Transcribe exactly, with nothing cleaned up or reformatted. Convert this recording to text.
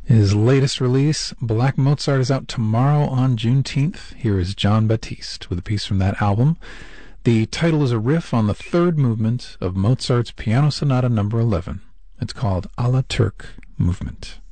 His latest release, Black Mozart, is out tomorrow on Juneteenth. Here is John Batiste with a piece from that album. The title is a riff on the third movement of Mozart's Piano Sonata number eleven. It's called A la Turk Movement.